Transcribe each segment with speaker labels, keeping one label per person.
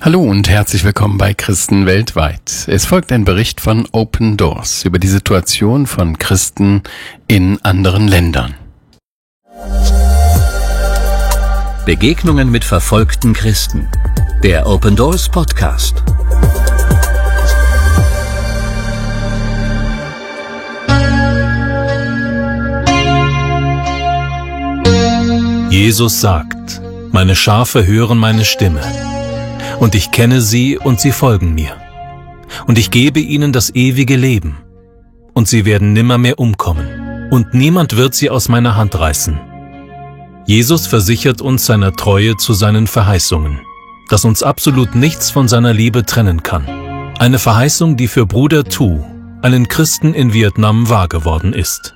Speaker 1: Hallo und herzlich willkommen bei Christen weltweit. Es folgt ein Bericht von Open Doors über die Situation von Christen in anderen Ländern.
Speaker 2: Begegnungen mit verfolgten Christen. Der Open Doors Podcast. Jesus sagt: Meine Schafe hören meine Stimme. Und ich kenne sie und sie folgen mir. Und ich gebe ihnen das ewige Leben. Und sie werden nimmermehr umkommen. Und niemand wird sie aus meiner Hand reißen. Jesus versichert uns seiner Treue zu seinen Verheißungen, dass uns absolut nichts von seiner Liebe trennen kann. Eine Verheißung, die für Bruder Tu, einen Christen in Vietnam, wahr geworden ist.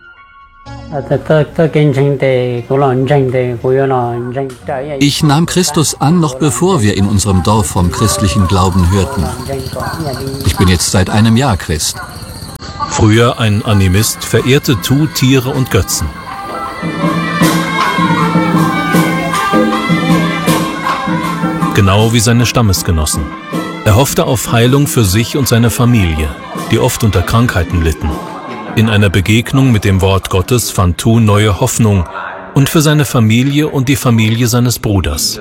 Speaker 3: Ich nahm Christus an, noch bevor wir in unserem Dorf vom christlichen Glauben hörten. Ich bin jetzt seit einem Jahr Christ.
Speaker 2: Früher ein Animist, verehrte Tu Tiere und Götzen. Genau wie seine Stammesgenossen. Er hoffte auf Heilung für sich und seine Familie, die oft unter Krankheiten litten. In einer Begegnung mit dem Wort Gottes fand Tu neue Hoffnung und für seine Familie und die Familie seines Bruders.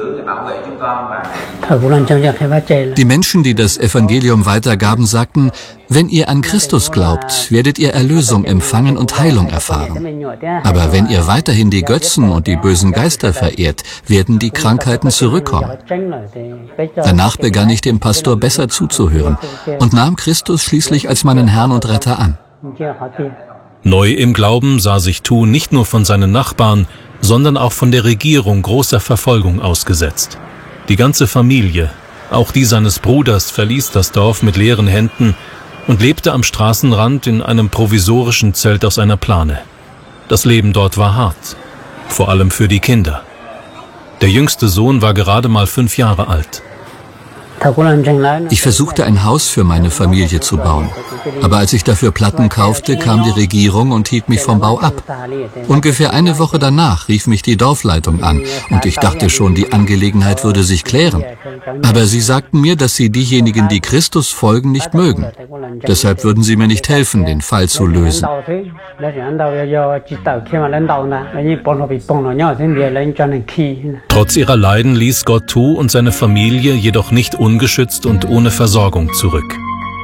Speaker 3: Die Menschen, die das Evangelium weitergaben, sagten: Wenn ihr an Christus glaubt, werdet ihr Erlösung empfangen und Heilung erfahren. Aber wenn ihr weiterhin die Götzen und die bösen Geister verehrt, werden die Krankheiten zurückkommen. Danach begann ich dem Pastor besser zuzuhören und nahm Christus schließlich als meinen Herrn und Retter an.
Speaker 2: Neu im Glauben sah sich Tu nicht nur von seinen Nachbarn, sondern auch von der Regierung großer Verfolgung ausgesetzt. Die ganze Familie, auch die seines Bruders, verließ das Dorf mit leeren Händen und lebte am Straßenrand in einem provisorischen Zelt aus einer Plane. Das Leben dort war hart, vor allem für die Kinder. Der jüngste Sohn war gerade mal 5 Jahre alt.
Speaker 3: Ich versuchte, ein Haus für meine Familie zu bauen. Aber als ich dafür Platten kaufte, kam die Regierung und hielt mich vom Bau ab. Ungefähr eine Woche danach rief mich die Dorfleitung an und ich dachte schon, die Angelegenheit würde sich klären. Aber sie sagten mir, dass sie diejenigen, die Christus folgen, nicht mögen. Deshalb würden sie mir nicht helfen, den Fall zu lösen.
Speaker 2: Trotz ihrer Leiden ließ Gott Tu und seine Familie jedoch nicht ungeschützt und ohne Versorgung zurück.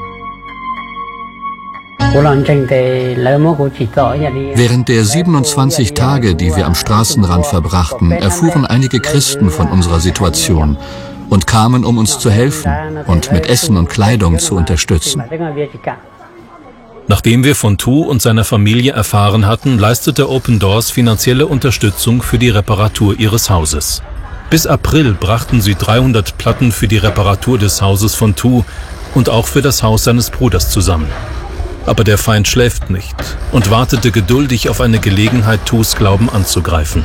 Speaker 3: Während der 27 Tage, die wir am Straßenrand verbrachten, erfuhren einige Christen von unserer Situation und kamen, um uns zu helfen und mit Essen und Kleidung zu unterstützen.
Speaker 2: Nachdem wir von Tu und seiner Familie erfahren hatten, leistete Open Doors finanzielle Unterstützung für die Reparatur ihres Hauses. Bis April brachten sie 300 Platten für die Reparatur des Hauses von Tu und auch für das Haus seines Bruders zusammen. Aber der Feind schläft nicht und wartete geduldig auf eine Gelegenheit, Tus Glauben anzugreifen.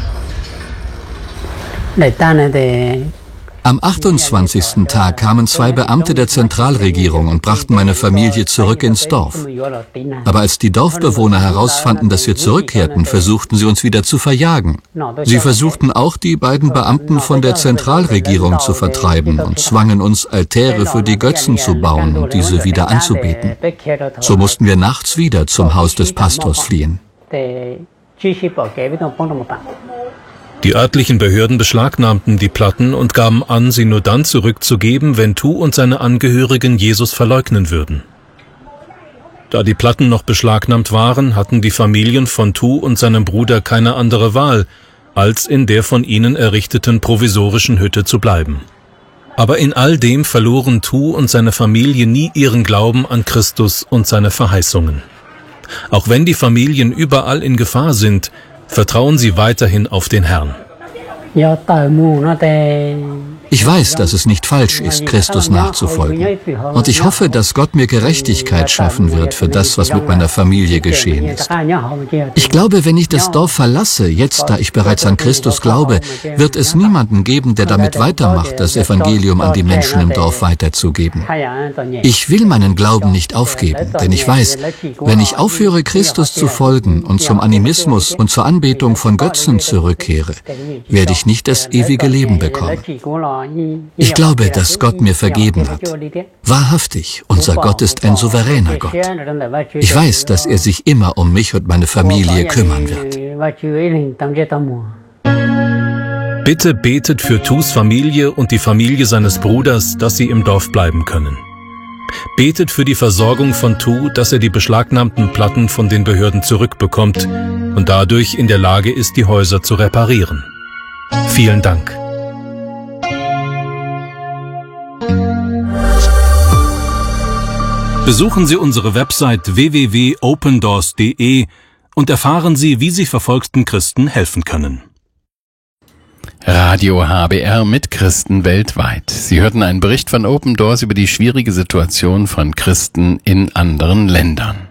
Speaker 3: Am 28. Tag kamen 2 Beamte der Zentralregierung und brachten meine Familie zurück ins Dorf. Aber als die Dorfbewohner herausfanden, dass wir zurückkehrten, versuchten sie uns wieder zu verjagen. Sie versuchten auch, die beiden Beamten von der Zentralregierung zu vertreiben und zwangen uns, Altäre für die Götzen zu bauen und diese wieder anzubeten. So mussten wir nachts wieder zum Haus des Pastors fliehen.
Speaker 2: Die örtlichen Behörden beschlagnahmten die Platten und gaben an, sie nur dann zurückzugeben, wenn Tu und seine Angehörigen Jesus verleugnen würden. Da die Platten noch beschlagnahmt waren, hatten die Familien von Tu und seinem Bruder keine andere Wahl, als in der von ihnen errichteten provisorischen Hütte zu bleiben. Aber in all dem verloren Tu und seine Familie nie ihren Glauben an Christus und seine Verheißungen. Auch wenn die Familien überall in Gefahr sind, vertrauen sie weiterhin auf den Herrn.
Speaker 3: Ich weiß, dass es nicht falsch ist, Christus nachzufolgen. Und ich hoffe, dass Gott mir Gerechtigkeit schaffen wird für das, was mit meiner Familie geschehen ist. Ich glaube, wenn ich das Dorf verlasse, jetzt, da ich bereits an Christus glaube, wird es niemanden geben, der damit weitermacht, das Evangelium an die Menschen im Dorf weiterzugeben. Ich will meinen Glauben nicht aufgeben, denn ich weiß, wenn ich aufhöre, Christus zu folgen und zum Animismus und zur Anbetung von Götzen zurückkehre, werde ich nicht das ewige Leben bekommen. Ich glaube, dass Gott mir vergeben hat. Wahrhaftig, unser Gott ist ein souveräner Gott. Ich weiß, dass er sich immer um mich und meine Familie kümmern wird.
Speaker 2: Bitte betet für Tus Familie und die Familie seines Bruders, dass sie im Dorf bleiben können. Betet für die Versorgung von Tu, dass er die beschlagnahmten Platten von den Behörden zurückbekommt und dadurch in der Lage ist, die Häuser zu reparieren. Vielen Dank. Besuchen Sie unsere Website www.opendoors.de und erfahren Sie, wie Sie verfolgten Christen helfen können.
Speaker 1: Radio HBR mit Christen weltweit. Sie hörten einen Bericht von Open Doors über die schwierige Situation von Christen in anderen Ländern.